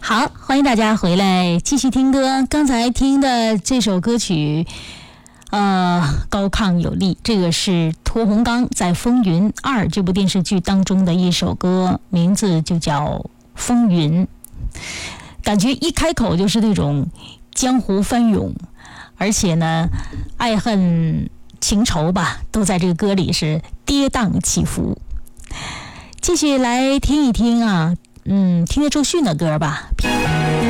好，欢迎大家回来继续听歌。刚才听的这首歌曲，高亢有力，这个是屠洪刚在《风云2》这部电视剧当中的一首歌，名字就叫《风云》。感觉一开口就是那种江湖翻涌，而且呢，爱恨情仇吧，都在这个歌里是跌宕起伏。继续来听一听啊，听着周迅的歌吧。